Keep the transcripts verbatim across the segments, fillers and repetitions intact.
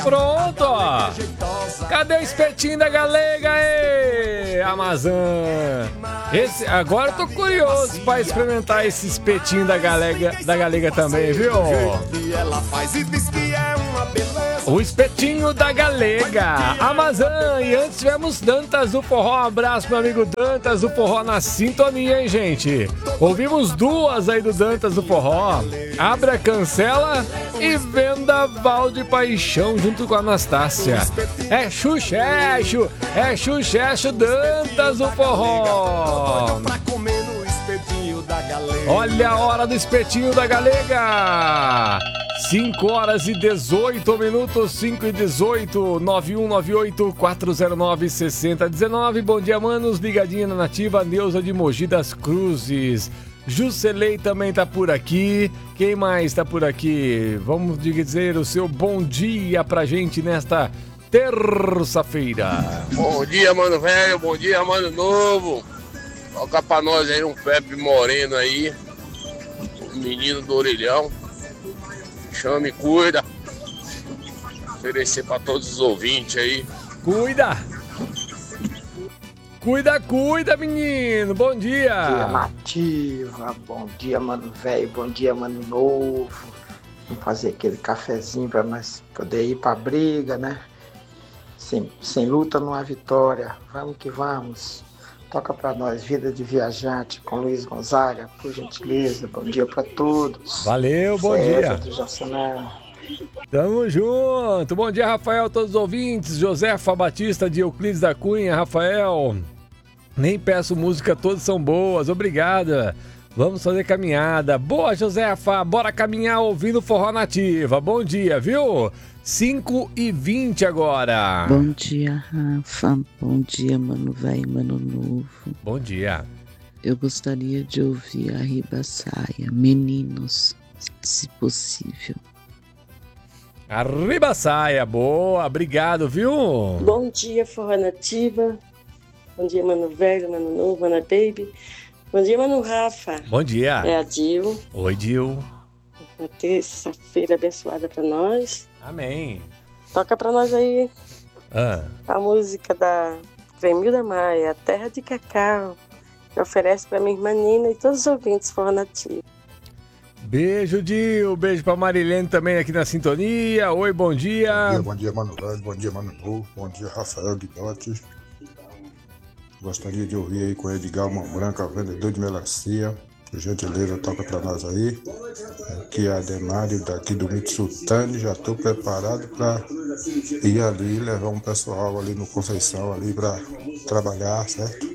Pronto, ó. Cadê o espetinho da galega, ei, Amazon? Esse, agora eu tô curioso pra experimentar esse espetinho da galega, da galega também, viu? O espetinho da galega, Amazon. E antes tivemos Dantas do Forró. Um abraço, meu amigo Dantas do Forró na sintonia, hein, gente? Ouvimos duas aí do Dantas do Forró. Abra, cancela e Vendaval de Paixão junto com a Anastácia. É Xuxexo, é Xuxexo Dantas do Forró. Olha a hora do espetinho da galega. cinco horas e dezoito minutos, cinco e dezoito, nove um nove oito, quatro zero nove, seis zero um nove. Bom dia, manos, ligadinha na Nativa, Neuza de Mogi das Cruzes. Juscelei também tá por aqui. Quem mais tá por aqui? Vamos dizer o seu bom dia pra gente nesta terça-feira. Bom dia, mano velho, bom dia, mano novo. Toca pra nós aí um Pepe Moreno aí, o menino do orelhão. Chama e cuida. Oferecer pra todos os ouvintes aí. Cuida! Cuida, cuida, menino! Bom dia! Bom dia, Nativa. Bom dia, mano velho. Bom dia, mano novo. Vamos fazer aquele cafezinho pra nós poder ir pra briga, né? Sem, sem luta não há vitória. Vamos que vamos. Toca pra nós, Vida de Viajante, com Luiz Gonzaga, por gentileza. Bom dia pra todos. Valeu, bom César dia. do Jacionar. Tamo junto. Bom dia, Rafael, todos os ouvintes. Josefa Batista de Euclides da Cunha. Rafael, nem peço música, todas são boas. Obrigada. Vamos fazer caminhada. Boa, Josefa. Bora caminhar ouvindo Forró Nativa. Bom dia, viu? cinco e vinte agora. Bom dia, Rafa. Bom dia, mano velho, mano novo. Bom dia. Eu gostaria de ouvir a Ribaçaia. Meninos, se possível. A Ribaçaia, boa. Obrigado, viu? Bom dia, Forró Nativa. Bom dia, mano velho, mano novo, mano baby. Bom dia, mano Rafa. Bom dia. É a Dil. Oi, Dil. Uma terça-feira abençoada pra nós. Amém. Toca pra nós aí Ah. a música da Cremilda Maia, Terra de Cacau, que oferece pra minha irmã Nina e todos os ouvintes Forró Nativa. Beijo, Dil. Beijo pra Marilene também aqui na sintonia. Oi, bom dia. Bom dia, bom dia, mano velho. Bom dia, mano novo. Bom dia, Rafael Guidotti. Gostaria de ouvir aí com o Edgar Mão Branca, vendedor de melancia. Por gentileza, toca pra nós aí. Aqui é a Demário daqui do Mitsutani. Já tô preparado pra ir ali levar um pessoal ali no Conceição ali pra trabalhar, certo?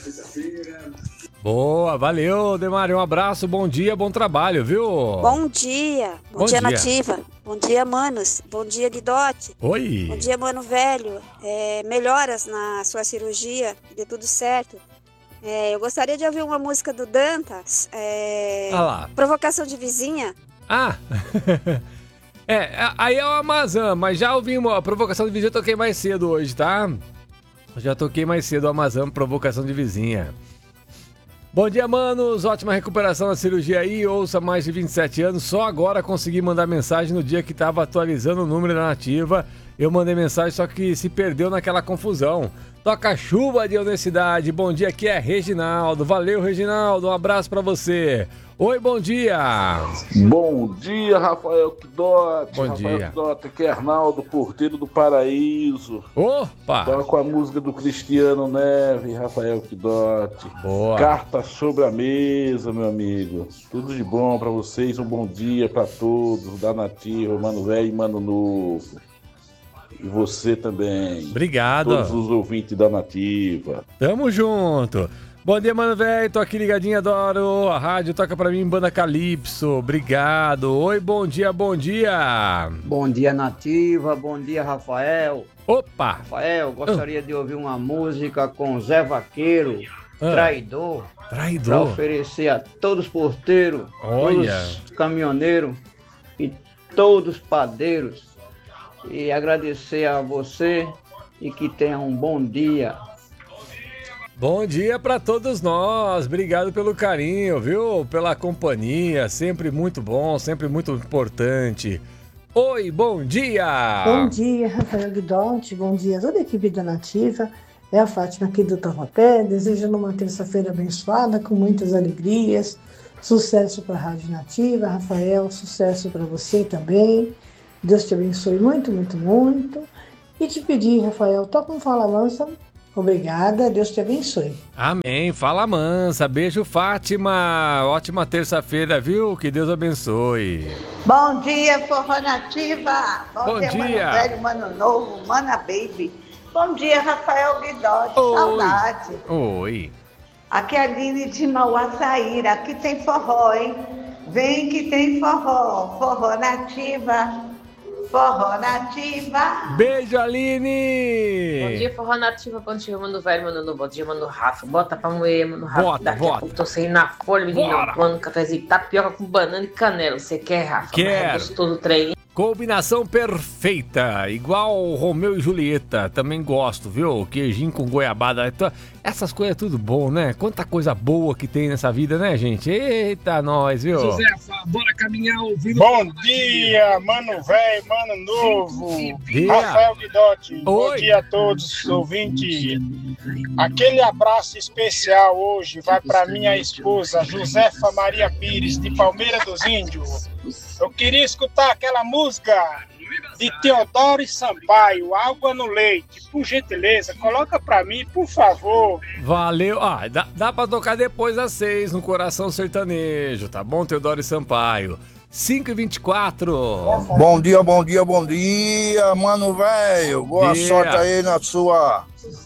Boa, valeu, Demário. Um abraço, bom dia, bom trabalho, viu? Bom dia, bom, Bom dia, dia. Nativa, bom dia, manos, bom dia, Guidote, Oi. bom dia, mano velho, é, melhoras na sua cirurgia, dê tudo certo. É, eu gostaria de ouvir uma música do Dantas, é, Ah lá. Provocação de Vizinha. Ah, é, aí é o Amazon, mas já ouvimos a Provocação de Vizinha, eu toquei mais cedo hoje, tá? Já toquei mais cedo o Amazon, Provocação de Vizinha. Bom dia, manos, ótima recuperação da cirurgia aí, ouça mais de vinte e sete anos, só agora consegui mandar mensagem no dia que tava atualizando o número da Nativa, eu mandei mensagem, só que se perdeu naquela confusão. Toca chuva de honestidade, bom dia, aqui é Reginaldo, valeu, Reginaldo, um abraço pra você. Oi, bom dia. Bom dia, Rafael Guidotti. Bom Rafael dia. Guidotti, aqui é Arnaldo, porteiro do Paraíso. Opa! Toca com a música do Cristiano Neves, Rafael Guidotti. Boa. Carta sobre a mesa, meu amigo. Tudo de bom pra vocês, um bom dia pra todos, da Nativa, Mano Velho e Mano Novo. E você também. Obrigado. Todos os ouvintes da Nativa. Tamo junto. Bom dia, mano velho, tô aqui ligadinho, adoro a rádio, toca pra mim, Banda Calypso, obrigado. Oi, bom dia, bom dia. Bom dia, Nativa, bom dia, Rafael. Opa. Rafael, gostaria uh. de ouvir uma música com Zé Vaqueiro, uh. Traidor. Traidor. Pra oferecer a todos os porteiros, Olha. todos os caminhoneiros e todos os padeiros. E agradecer a você e que tenha um bom dia. Bom dia para todos nós, obrigado pelo carinho, viu? Pela companhia, sempre muito bom, sempre muito importante. Oi, bom dia! Bom dia, Rafael Guidotti, bom dia a toda a equipe da Nativa. É a Fátima aqui do Taubaté, desejando uma terça-feira abençoada, com muitas alegrias. Sucesso para a Rádio Nativa. Rafael, sucesso para você também. Deus te abençoe muito, muito, muito. E te pedir, Rafael, toca um Fala Mansa. Obrigada, Deus te abençoe. Amém, Fala Mansa. Beijo, Fátima. Ótima terça-feira, viu? Que Deus abençoe. Bom dia, Forró Nativa. Bom, Bom dia, dia. Mano Velho, Mano Novo, Mana Baby. Bom dia, Rafael Guidotti. Oi. Saudade. Oi. Aqui é a Aline de Mauaçaíra. Aqui tem forró, hein? Vem que tem forró. Forró Nativa. Forró Nativa. Beijo, Aline. Bom dia, Forró Nativa. Bom dia, Mano Velho, Mano Novo. Bom dia, Mano Rafa. Bota pra moer, Mano Rafa. Bota, Daqui bota. a pouco tô saindo na folha, menino. Bora. Tomando um cafezinho tapioca com banana e canela. Você quer, Rafa? Quero. Mas é gostoso o trem, hein? Combinação perfeita, igual Romeu e Julieta, também gosto, viu? Queijinho com goiabada, então, essas coisas é tudo bom, né? Quanta coisa boa que tem nessa vida, né, gente? Eita, nós, viu? Josefa, bora caminhar ouvindo. Bom dia, Mano Velho, Mano Novo, dia. Rafael Guidotti. Bom Oi. dia a todos, ouvintes. Aquele abraço especial hoje vai para minha esposa, Josefa Maria Pires, de Palmeira dos Índios. Eu queria escutar aquela música de Teodoro e Sampaio, Água no Leite. Por gentileza, coloca pra mim, por favor. Valeu. Ah, dá, dá pra tocar depois das seis no Coração Sertanejo, tá bom, Teodoro e Sampaio? cinco e vinte e quatro. Bom dia, bom dia, bom dia, Mano Velho. Boa Dia. sorte aí na sua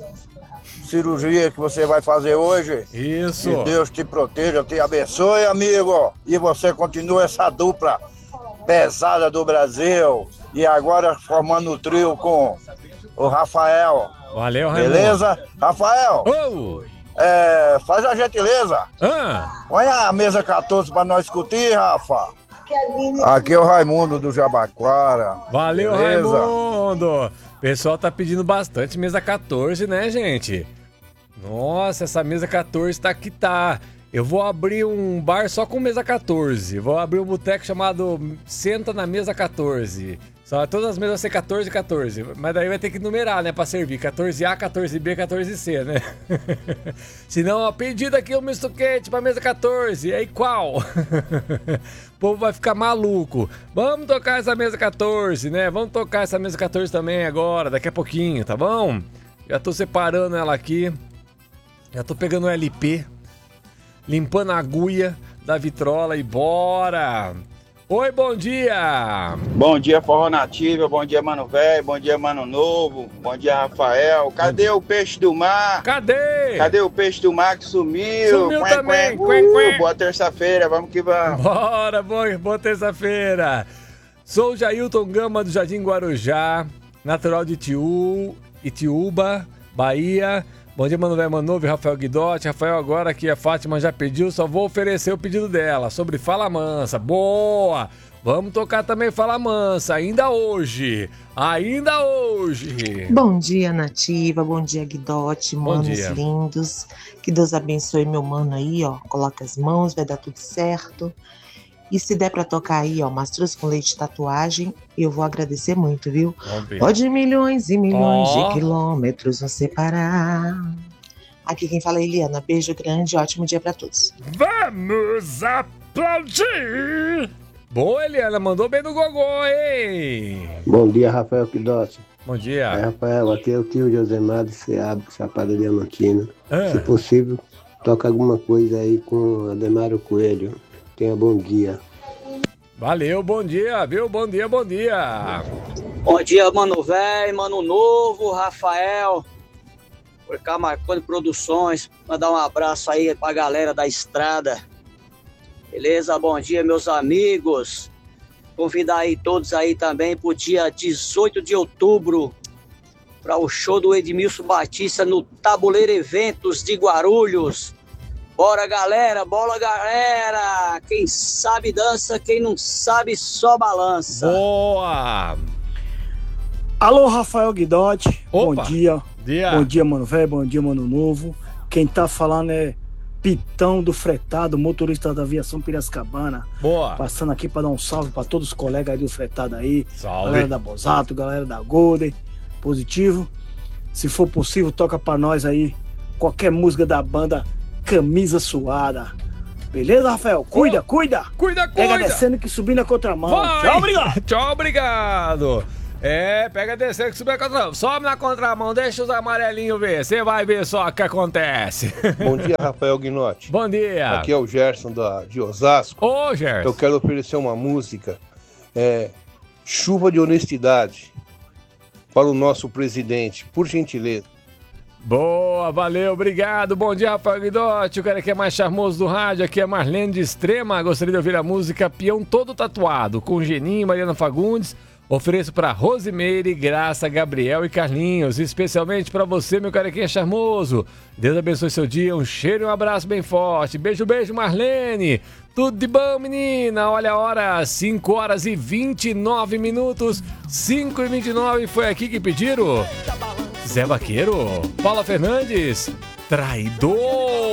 cirurgia que você vai fazer hoje. Isso. Que Deus te proteja, te abençoe, amigo. E você continua essa dupla pesada do Brasil. E agora formando o trio com o Rafael. Valeu, Raimundo. Beleza? Rafael, Oh. é, faz a gentileza. Ah. Põe a mesa quatorze pra nós discutir, Rafa. Aqui é o Raimundo do Jabaquara. Valeu, Beleza? Raimundo. O pessoal tá pedindo bastante mesa quatorze, né, gente? Nossa, essa mesa quatorze tá que tá. Eu vou abrir um bar só com mesa quatorze. Vou abrir um boteco chamado Senta na Mesa quatorze. Só todas as mesas vão ser quatorze, quatorze. Mas daí vai ter que numerar, né, pra servir. quatorze A, quatorze B, quatorze C, né? Senão, ó, pedido aqui um misto quente pra mesa quatorze. E aí, qual? O povo vai ficar maluco. Vamos tocar essa mesa quatorze, né? Vamos tocar essa mesa quatorze também agora, daqui a pouquinho, tá bom? Já tô separando ela aqui. Já tô pegando o L P. Limpando a agulha da vitrola e bora! Oi, bom dia! Bom dia, Forró Nativa, bom dia, Mano Velho, bom dia, Mano Novo, bom dia, Rafael. Cadê o peixe do mar? Cadê? Cadê o peixe do mar que sumiu? Sumiu Quen, também, quen. quen, Uh, quen. Boa terça-feira, vamos que vamos. Bora, boa, boa terça-feira! Sou o Jailton Gama do Jardim Guarujá, natural de Itiú, Itiúba, Bahia. Bom dia, Mano Velho, Mano Novo e Rafael Guidotti. Rafael, agora que a Fátima já pediu, só vou oferecer o pedido dela sobre Fala Mansa. Boa! Vamos tocar também Fala Mansa, ainda hoje. Ainda hoje. Bom dia, Nativa. Bom dia, Guidotti. Bom Manos dia. lindos. Que Deus abençoe meu mano aí, ó. Coloca as mãos, vai dar tudo certo. E se der pra tocar aí, ó, mastruz com leite de tatuagem, eu vou agradecer muito, viu? Vamos ver. Pode milhões e milhões Ó. de quilômetros nos separar. Aqui quem fala é Eliana. Beijo grande, ótimo dia pra todos. Vamos aplaudir! Boa, Eliana, mandou bem no gogó, hein? Bom dia, Rafael Guidotti. Bom dia. É, Rafael, aqui é o tio Josemar de Seab, Chapada Diamantina. Ah. Se possível, toca alguma coisa aí com Ademário Coelho. Tenha bom dia. Valeu, bom dia, viu? Bom dia, bom dia. Bom dia, Mano Velho, Mano Novo, Rafael. Por cá, Marconi Produções. Mandar um abraço aí pra galera da estrada. Beleza? Bom dia, meus amigos. Convidar aí todos aí também pro dia dezoito de outubro para o show do Edmilson Batista no Tabuleiro Eventos de Guarulhos. Bora, galera, bola, galera! Quem sabe dança, quem não sabe só balança. Boa! Alô, Rafael Guidotti. Opa. Bom dia. Dia. Bom dia, Mano Velho. Bom dia, Mano Novo. Quem tá falando é Pitão do Fretado, motorista da aviação Piracicabana. Boa. Passando aqui para dar um salve para todos os colegas aí do Fretado aí. Salve. Galera da Bosato, galera da Golden. Positivo. Se for possível, toca para nós aí qualquer música da banda Camisa Suada. Beleza, Rafael? Cuida, oh, cuida. Cuida, cuida. Pega descendo que subir na contramão. Vai. Tchau, obrigado. Tchau, obrigado. É, pega descer que subir na contramão. Sobe na contramão, deixa os amarelinhos ver. Você vai ver só o que acontece. Bom dia, Rafael Guinotti. Bom dia. Aqui é o Gerson da, de Osasco. Ô, Gerson. Eu quero oferecer uma música, é, Chuva de Honestidade, para o nosso presidente, por gentileza. Boa, valeu, obrigado. Bom dia, Rafael Guidotti. O cara que é mais charmoso do rádio, aqui é Marlene de Extrema. Gostaria de ouvir a música Peão Todo Tatuado, com Geninho e Mariana Fagundes. Ofereço para Rosimeire, Graça, Gabriel e Carlinhos, especialmente para você, meu carequinha charmoso. Deus abençoe seu dia, um cheiro e um abraço bem forte. Beijo, beijo, Marlene. Tudo de bom, menina? Olha a hora, cinco horas e vinte e nove minutos. cinco e vinte e nove, foi aqui que pediram. Zé Vaqueiro, Paula Fernandes, Traidor.